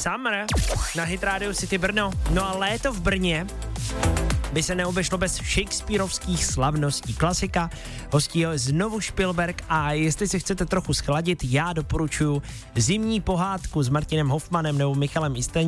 Summer na Hit Radio City Brno. No a léto v Brně by se neobešlo bez shakespearovských slavností. Klasika, hostí ho znovu Spielberg a jestli si chcete trochu schladit, já doporučuji Zimní pohádku s Martinem Hoffmanem nebo Michalem Isteň.